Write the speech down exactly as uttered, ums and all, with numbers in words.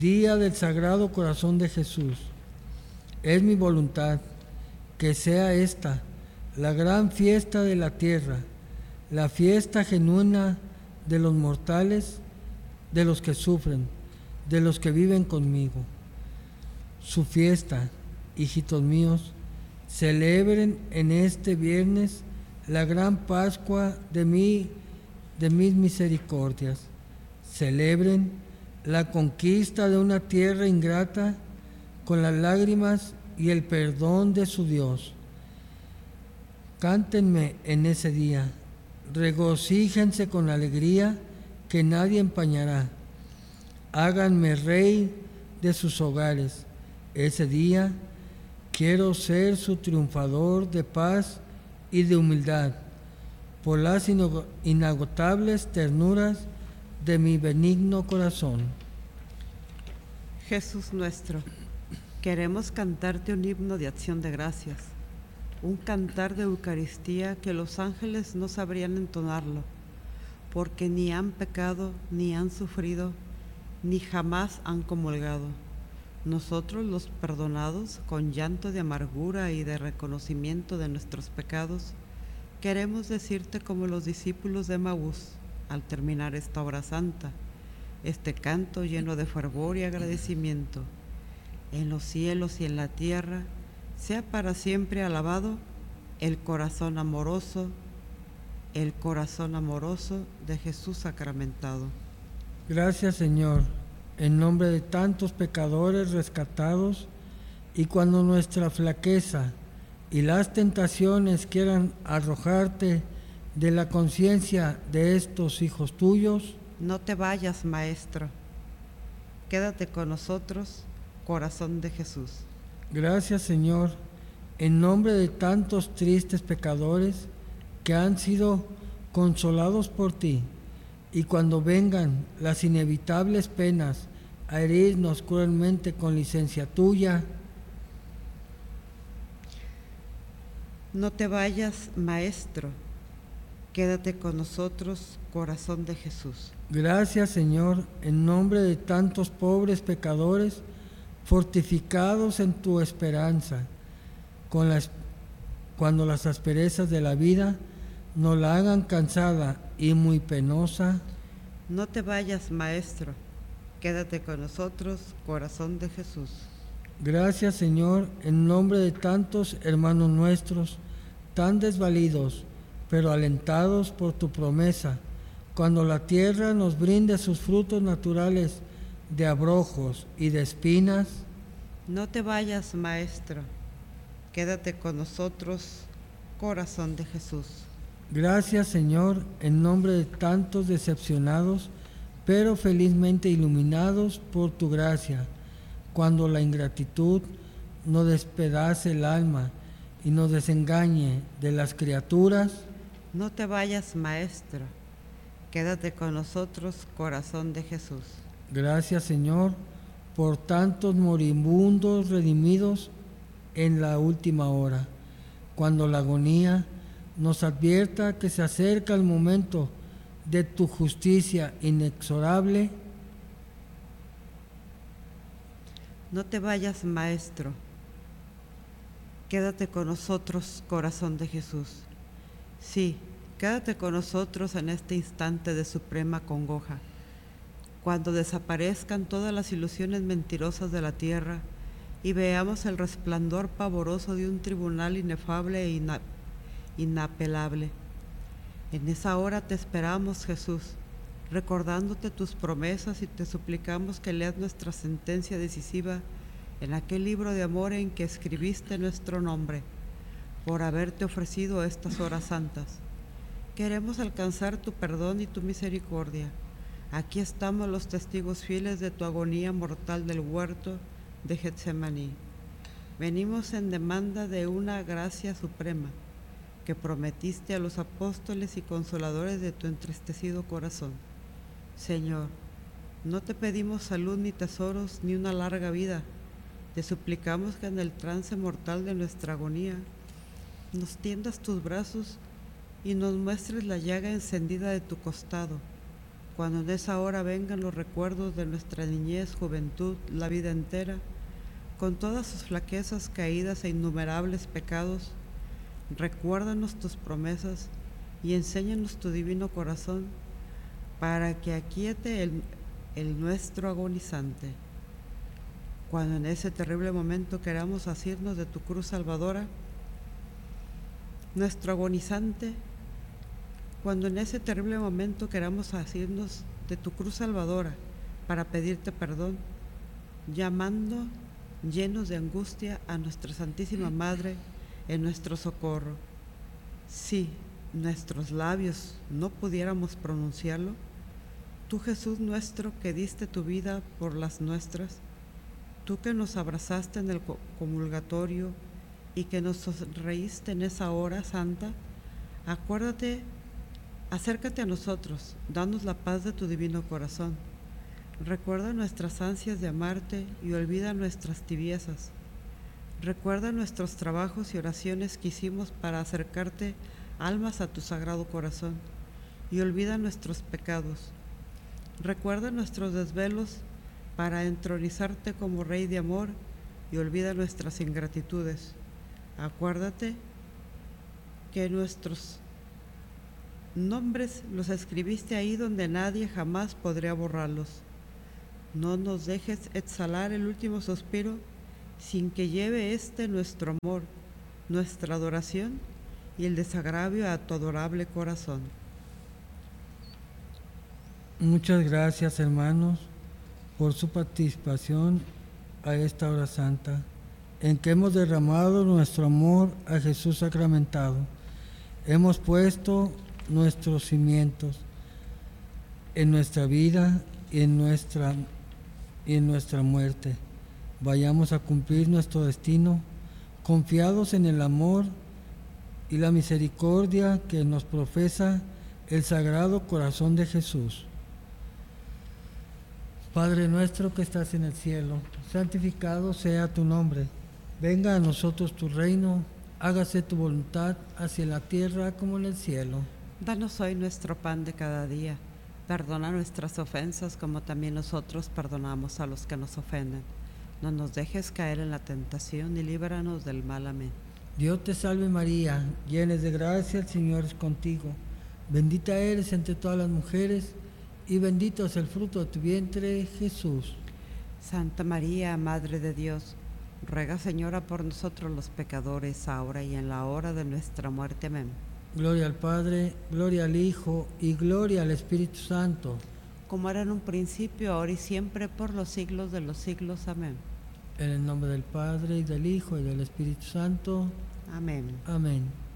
Día del Sagrado Corazón de Jesús. Es mi voluntad que sea esta la gran fiesta de la tierra, la fiesta genuina de los mortales, de los que sufren, de los que viven conmigo. Su fiesta, hijitos míos, celebren en este viernes la gran Pascua de mí, de mis misericordias. Celebren la conquista de una tierra ingrata con las lágrimas y el perdón de su Dios. Cántenme en ese día, regocíjense con alegría que nadie empañará. Háganme rey de sus hogares. Ese día quiero ser su triunfador de paz y de humildad, por las inagotables ternuras de mi benigno corazón. Jesús nuestro, queremos cantarte un himno de acción de gracias, un cantar de Eucaristía que los ángeles no sabrían entonarlo, porque ni han pecado, ni han sufrido, ni jamás han comulgado. Nosotros los perdonados, con llanto de amargura y de reconocimiento de nuestros pecados, queremos decirte como los discípulos de Emaús, al terminar esta obra santa, este canto lleno de fervor y agradecimiento. En los cielos y en la tierra, sea para siempre alabado el corazón amoroso, el corazón amoroso de Jesús sacramentado. Gracias, Señor, en nombre de tantos pecadores rescatados, y cuando nuestra flaqueza y las tentaciones quieran arrojarte de la conciencia de estos hijos tuyos. No te vayas, Maestro, quédate con nosotros, corazón de Jesús. Gracias, Señor, en nombre de tantos tristes pecadores que han sido consolados por ti, y cuando vengan las inevitables penas a herirnos cruelmente con licencia tuya. No te vayas, Maestro, quédate con nosotros, corazón de Jesús. Gracias, Señor, en nombre de tantos pobres pecadores fortificados en tu esperanza, con las, cuando las asperezas de la vida nos la hagan cansada y muy penosa. No te vayas, Maestro, quédate con nosotros, corazón de Jesús. Gracias, Señor, en nombre de tantos hermanos nuestros, tan desvalidos, pero alentados por tu promesa, cuando la tierra nos brinde sus frutos naturales de abrojos y de espinas. No te vayas, Maestro, quédate con nosotros, corazón de Jesús. Gracias, Señor, en nombre de tantos decepcionados, pero felizmente iluminados por tu gracia, cuando la ingratitud nos despedace el alma y nos desengañe de las criaturas. No te vayas, Maestro, quédate con nosotros, corazón de Jesús. Gracias, Señor, por tantos moribundos redimidos en la última hora, cuando la agonía nos advierta que se acerca el momento de tu justicia inexorable. No te vayas, Maestro, quédate con nosotros, corazón de Jesús. Sí, quédate con nosotros en este instante de suprema congoja, cuando desaparezcan todas las ilusiones mentirosas de la tierra y veamos el resplandor pavoroso de un tribunal inefable e ina- inapelable. En esa hora te esperamos, Jesús, recordándote tus promesas, y te suplicamos que leas nuestra sentencia decisiva en aquel libro de amor en que escribiste nuestro nombre, por haberte ofrecido estas horas santas. Queremos alcanzar tu perdón y tu misericordia. Aquí estamos los testigos fieles de tu agonía mortal del huerto de Getsemaní. Venimos en demanda de una gracia suprema que prometiste a los apóstoles y consoladores de tu entristecido corazón. Señor, no te pedimos salud ni tesoros ni una larga vida. Te suplicamos que en el trance mortal de nuestra agonía nos tiendas tus brazos y nos muestres la llaga encendida de tu costado, cuando en esa hora vengan los recuerdos de nuestra niñez, juventud, la vida entera, con todas sus flaquezas, caídas e innumerables pecados, recuérdanos tus promesas y enséñanos tu divino corazón para que aquiete el, el nuestro agonizante. Cuando en ese terrible momento queramos asirnos de tu cruz salvadora, nuestro agonizante, cuando en ese terrible momento queramos asirnos de tu cruz salvadora para pedirte perdón, llamando llenos de angustia a nuestra Santísima Madre en nuestro socorro. Si nuestros labios no pudiéramos pronunciarlo, tú, Jesús nuestro, que diste tu vida por las nuestras, tú que nos abrazaste en el comulgatorio y que nos sonreíste en esa hora santa, acuérdate, acércate a nosotros, danos la paz de tu divino corazón. Recuerda nuestras ansias de amarte y olvida nuestras tibiezas. Recuerda nuestros trabajos y oraciones que hicimos para acercarte almas a tu sagrado corazón y olvida nuestros pecados. Recuerda nuestros desvelos para entronizarte como Rey de amor y olvida nuestras ingratitudes. Acuérdate que nuestros nombres los escribiste ahí donde nadie jamás podría borrarlos. No nos dejes exhalar el último suspiro sin que lleve este nuestro amor, nuestra adoración y el desagravio a tu adorable corazón. Muchas gracias, hermanos, por su participación a esta hora santa, en que hemos derramado nuestro amor a Jesús sacramentado. Hemos puesto nuestros cimientos en nuestra vida y en nuestra, y en nuestra muerte. Vayamos a cumplir nuestro destino, confiados en el amor y la misericordia que nos profesa el Sagrado Corazón de Jesús. Padre nuestro que estás en el cielo, santificado sea tu nombre. Venga a nosotros tu reino, hágase tu voluntad, así en la tierra como en el cielo. Danos hoy nuestro pan de cada día. Perdona nuestras ofensas como también nosotros perdonamos a los que nos ofenden. No nos dejes caer en la tentación y líbranos del mal. Amén. Dios te salve María, llena de gracia, el Señor es contigo. Bendita eres entre todas las mujeres y bendito es el fruto de tu vientre, Jesús. Santa María, Madre de Dios, ruega, Señora, por nosotros los pecadores, ahora y en la hora de nuestra muerte. Amén. Gloria al Padre, gloria al Hijo y gloria al Espíritu Santo. Como era en un principio, ahora y siempre, por los siglos de los siglos. Amén. En el nombre del Padre, y del Hijo, y del Espíritu Santo. Amén. Amén.